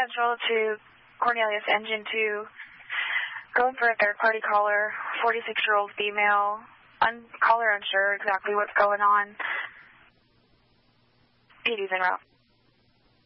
Central to Cornelius Engine 2. Going for a third-party caller, 46-year-old female. Caller unsure exactly what's going on. PD's en route.